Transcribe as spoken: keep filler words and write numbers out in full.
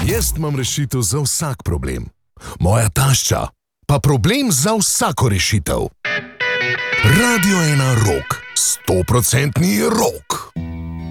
Jaz imam rešitev za vsak problem. Moja tašča pa problem za vsako rešitev. Radio ena Rock. Stoprocentni rock.